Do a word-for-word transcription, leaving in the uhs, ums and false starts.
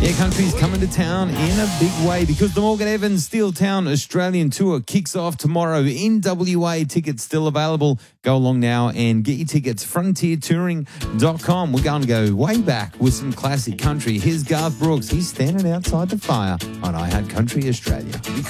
Yeah, country's coming to town in a big way because the Morgan Evans Steel Town Australian Tour kicks off tomorrow in W A. Tickets still available. Go along now and get your tickets, frontier touring dot com. We're going to go way back with some classic country. Here's Garth Brooks. He's standing outside the fire on I Heart Country Australia.